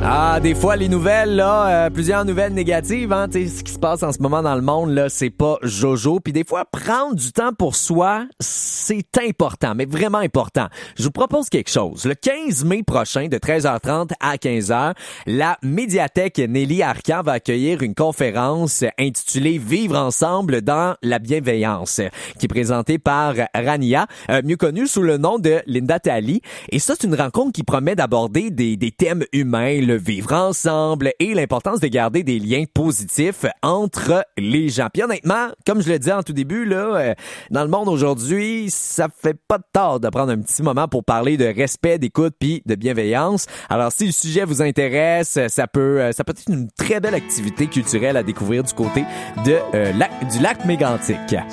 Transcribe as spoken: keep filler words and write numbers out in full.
Ah, des fois, les nouvelles, là, euh, plusieurs nouvelles négatives, hein, tu sais, ce qui se passe en ce moment dans le monde, là, c'est pas jojo. Puis des fois, prendre du temps pour soi, c'est important, mais vraiment important. Je vous propose quelque chose. Le quinze mai prochain, de treize heures trente à quinze heures, la médiathèque Nelly Arcan va accueillir une conférence intitulée « Vivre ensemble dans la bienveillance », qui est présentée par Rania, euh, mieux connue sous le nom de Linda Talley. Et ça, c'est une rencontre qui promet d'aborder des, des thèmes humains, le vivre ensemble et l'importance de garder des liens positifs entre les gens. Puis honnêtement, comme je le disais en tout début, là, euh, dans le monde aujourd'hui, ça fait pas de tort de prendre un petit moment pour parler de respect, d'écoute puis de bienveillance. Alors si le sujet vous intéresse, ça peut ça peut être une très belle activité culturelle à découvrir du côté de euh, lac, du lac Mégantic.